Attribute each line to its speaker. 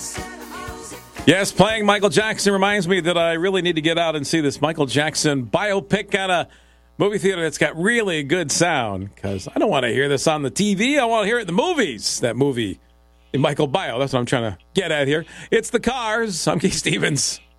Speaker 1: Yes, playing Michael Jackson reminds me that I really need to get out and see this Michael Jackson biopic at a movie theater that's got really good sound, because I don't want to hear this on the TV. I want to hear it in the movies. That movie, in Michael Bio. That's what I'm trying to get at here. It's The Cars. I'm Keith Stevens.